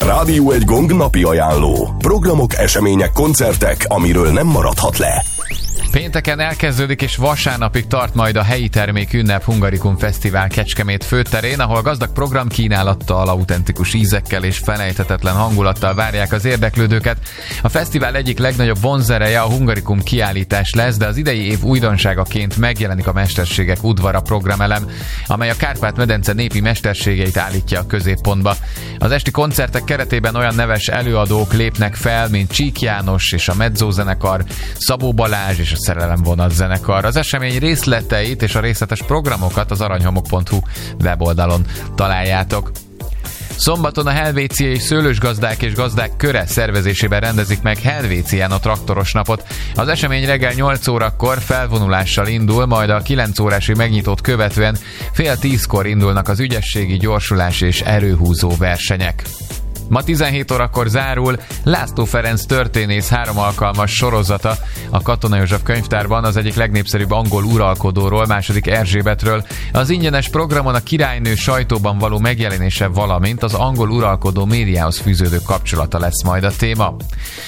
Rádió egy Gong napi ajánló. Programok, események, koncertek, amiről nem maradhat le. Pénteken elkezdődik és vasárnapig tart majd a helyi termék ünnep Hungarikum Fesztivál Kecskemét főterén, ahol gazdag programkínálattal, autentikus ízekkel és felejthetetlen hangulattal várják az érdeklődőket. A fesztivál egyik legnagyobb vonzereje a Hungarikum kiállítás lesz, de az idei év újdonságaként megjelenik a Mesterségek udvara programelem, amely a Kárpát-medence népi mesterségeit állítja a középpontba. Az esti koncertek keretében olyan neves előadók lépnek fel, mint Csík János és a Mezzo zenekar, Szabó Balázs és a Szerelemvonat zenekar. Az esemény részleteit és a részletes programokat az aranyhomok.hu weboldalon találjátok. Szombaton a helvéciai szőlősgazdák és gazdák köre szervezésében rendezik meg Helvécián a traktoros napot. Az esemény reggel 8 órakor felvonulással indul, majd a 9 órási megnyitót követően fél 10-kor indulnak az ügyességi, gyorsulás és erőhúzó versenyek. Ma 17 órakor zárul László Ferenc történész 3 alkalmas sorozata a Katona József könyvtárban az egyik legnépszerűbb angol uralkodóról, második Erzsébetről. Az ingyenes programon a királynő sajtóban való megjelenése, valamint az angol uralkodó médiához fűződő kapcsolata lesz majd a téma.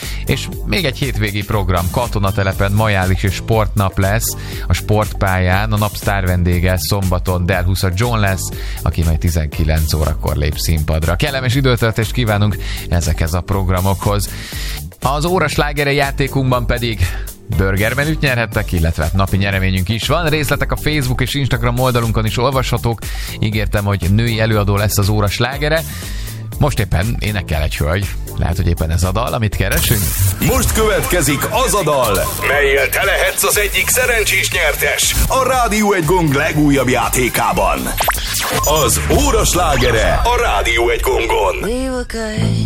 És még egy hétvégi program, Katonatelepen majális és sportnap lesz. A sportpályán a nap sztár vendége szombaton Delhusa John lesz, aki majd 19 órakor lép színpadra. Kellemes időtöltést kívánunk ezekhez a programokhoz. Az óra slágere játékunkban pedig burgermenüt nyerhettek, illetve napi nyereményünk is van. Részletek a Facebook és Instagram oldalunkon is olvashatók. Ígértem, hogy női előadó lesz az óra slágere. Most éppen énekel egy hölgy. Lehet, hogy éppen ez a dal, amit keresünk. Most következik az a dal, mellyel te lehetsz az egyik szerencsés nyertes a Rádió egy Gong legújabb játékában. Az óra slágere a Rádió egy Gongon. We were good.